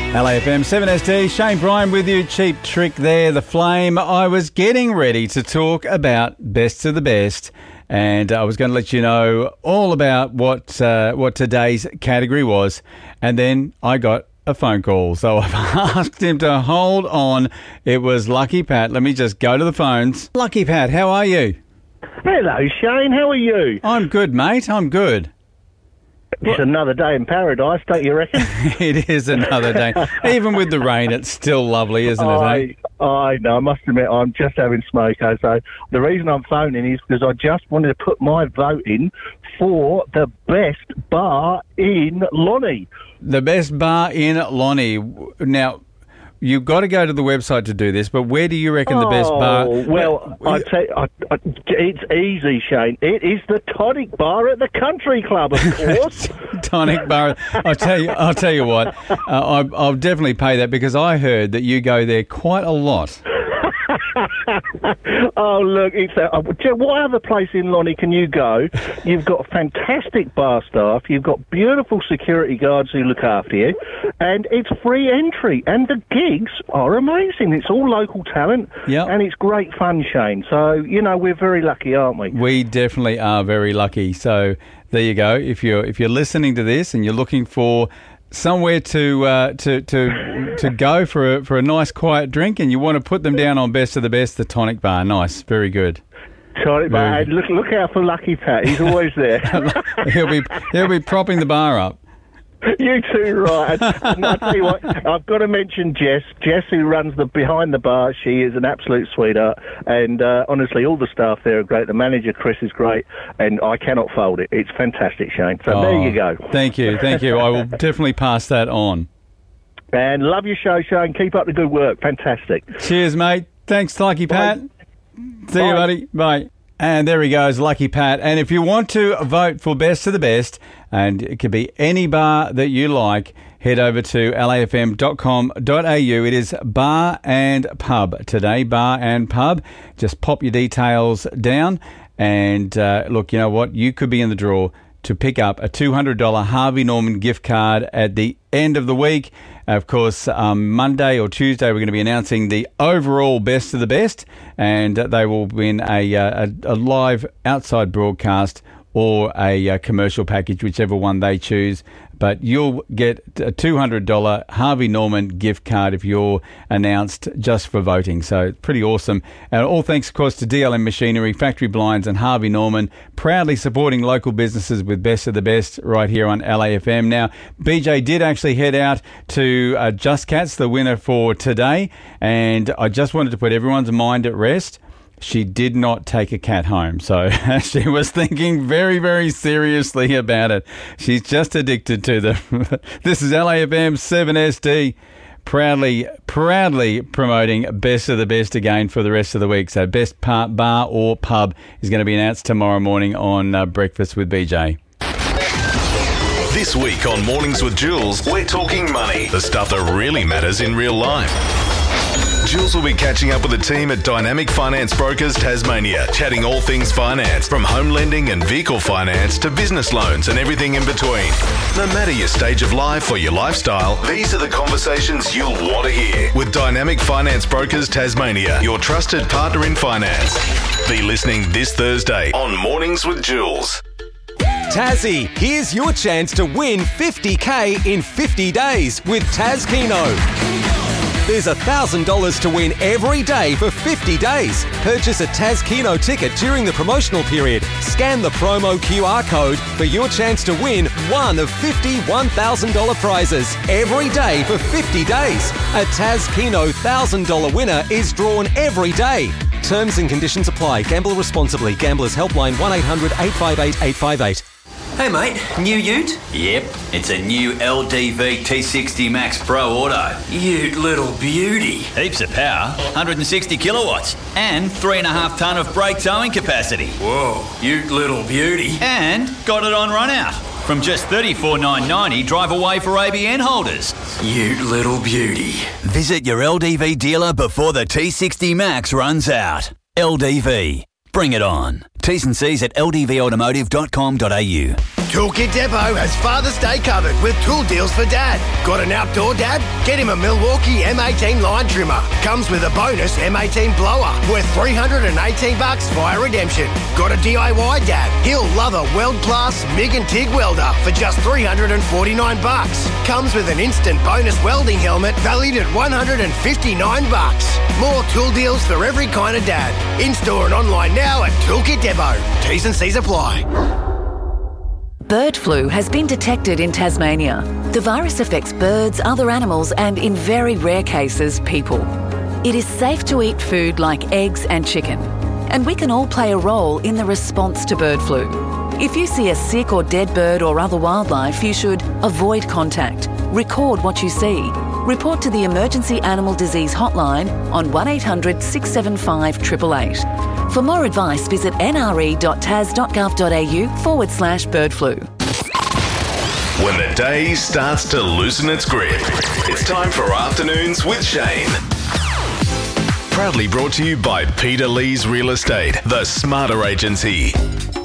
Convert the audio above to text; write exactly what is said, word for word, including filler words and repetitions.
L A F M seven S D, Shane Bryan with you. Cheap Trick there, The Flame. I was getting ready to talk about Best of the Best, and I was going to let you know all about what uh, what today's category was, and then I got a phone call. So I've asked him to hold on. It was Lucky Pat. Let me just go to the phones. Lucky Pat, how are you? Hello, Shane. How are you? I'm good, mate. I'm good. It's another day in paradise, don't you reckon? It is another day. Even with the rain, it's still lovely, isn't it? I, eh? I know. I must admit, I'm just having smoko. So the reason I'm phoning is because I just wanted to put my vote in for the best bar in Lonnie. The best bar in Lonnie. Now, you've got to go to the website to do this, but where do you reckon oh, the best bar... Well, I tell you, I, I, it's easy, Shane. It is the Tonic Bar at the Country Club, of course. Tonic Bar. I'll tell you. I'll tell you what. Uh, I, I'll definitely pay that because I heard that you go there quite a lot. Oh, look, it's a, uh, what other place in Lonnie can you go? You've got fantastic bar staff, you've got beautiful security guards who look after you, and it's free entry, and the gigs are amazing. It's all local talent, yep. And it's great fun, Shane. So, you know, we're very lucky, aren't we? We definitely are very lucky. So there you go. If you're if you're listening to this and you're looking for somewhere to uh, to to to go for a, for a nice quiet drink, and you want to put them down on Best of the Best, the Tonic Bar. Nice, very good. Tonic Bar. Look look out for Lucky Pat. He's always there. he'll be he'll be propping the bar up. You too, right. And I tell you what, I've got to mention Jess. Jess, who runs the behind the bar, she is an absolute sweetheart. And uh, honestly, all the staff there are great. The manager, Chris, is great. And I cannot fold it. It's fantastic, Shane. So oh, there you go. Thank you, thank you. I will definitely pass that on. And love your show, Shane. Keep up the good work. Fantastic. Cheers, mate. Thanks, Lucky Pat. Bye. See Bye. you, buddy. Bye. And there he goes, Lucky Pat. And if you want to vote for Best of the Best, and it could be any bar that you like, head over to L A F M dot com dot A U. It is Bar and Pub today, Bar and Pub. Just pop your details down. And uh, look, you know what? You could be in the draw to pick up a two hundred dollars Harvey Norman gift card at the end of the week. Of course, um, Monday or Tuesday, we're going to be announcing the overall Best of the Best, and they will win a, a, a live outside broadcast or a, a commercial package, whichever one they choose. But you'll get a two hundred dollars Harvey Norman gift card if you're announced just for voting. So it's pretty awesome. And all thanks, of course, to D L M Machinery, Factory Blinds and Harvey Norman, proudly supporting local businesses with Best of the Best right here on L A F M. Now, B J did actually head out to uh, Just Cats, the winner for today. And I just wanted to put everyone's mind at rest. She did not take a cat home, so she was thinking very, very seriously about it. She's just addicted to them. This is L A F M seven S D, proudly, proudly promoting Best of the Best again for the rest of the week. So best par, bar or pub is going to be announced tomorrow morning on uh, Breakfast with B J. This week on Mornings with Jules, we're talking money, the stuff that really matters in real life. Jules will be catching up with the team at Dynamic Finance Brokers Tasmania, chatting all things finance, from home lending and vehicle finance to business loans and everything in between. No matter your stage of life or your lifestyle, these are the conversations you'll want to hear. With Dynamic Finance Brokers Tasmania, your trusted partner in finance. Be listening this Thursday on Mornings with Jules. Tassie, here's your chance to win fifty K in fifty days with Taz Keno. There's one thousand dollars to win every day for fifty days. Purchase a Taz Keno ticket during the promotional period. Scan the promo Q R code for your chance to win one of fifty one thousand dollars prizes every day for fifty days. A Taz Keno one thousand dollars winner is drawn every day. Terms and conditions apply. Gamble responsibly. Gamblers Helpline one eight hundred eight five eight eight five eight. Hey mate, new ute? Yep, it's a new L D V T sixty Max Pro Auto. Ute little beauty. Heaps of power, one hundred sixty kilowatts, and three and a half tonne of brake towing capacity. Whoa, ute little beauty. And got it on run out. From just thirty-four thousand nine hundred ninety dollars, drive away for A B N holders. Ute little beauty. Visit your L D V dealer before the T sixty Max runs out. L D V. Bring it on. T's and C's at L D V automotive dot com dot A U. Toolkit Depot has Father's Day covered with tool deals for Dad. Got an outdoor dad? Get him a Milwaukee M eighteen line trimmer. Comes with a bonus M eighteen blower worth three hundred eighteen bucks via redemption. Got a D I Y dad? He'll love a world-class MIG and TIG welder for just three hundred forty-nine bucks. Comes with an instant bonus welding helmet valued at one hundred fifty-nine bucks. More tool deals for every kind of dad. In-store and online now at Toolkit Depot. T's and C's apply. Bird flu has been detected in Tasmania. The virus affects birds, other animals, and in very rare cases, people. It is safe to eat food like eggs and chicken, and we can all play a role in the response to bird flu. If you see a sick or dead bird or other wildlife, you should avoid contact, record what you see, report to the Emergency Animal Disease Hotline on one eight hundred six seven five eight eight eight. For more advice, visit nre.tas.gov.au forward slash bird flu. When the day starts to loosen its grip, it's time for Afternoons with Shane. Proudly brought to you by Peter Lee's Real Estate, the smarter agency.